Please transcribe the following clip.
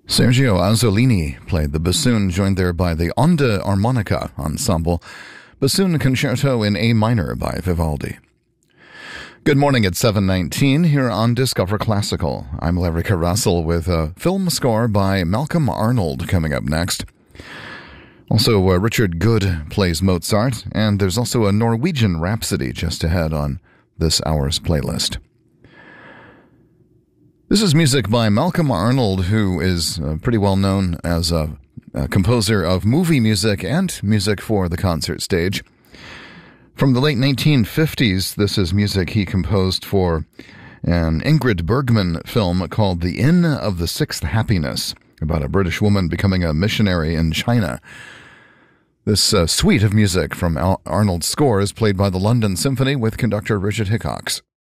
Sergio Azzolini played the bassoon, joined there by the Onda Armonica Ensemble, Bassoon Concerto in A minor by Vivaldi. Good morning at 7:19 here on Discover Classical. I'm Larry Russell with a film score by Malcolm Arnold coming up next. Also, Richard Good plays Mozart, and there's also a Norwegian Rhapsody just ahead on this hour's playlist. This is music by Malcolm Arnold, who is pretty well known as a composer of movie music and music for the concert stage. From the late 1950s, this is music he composed for an Ingrid Bergman film called The Inn of the Sixth Happiness, about a British woman becoming a missionary in China. This suite of music from Arnold's score is played by the London Symphony with conductor Richard Hickox.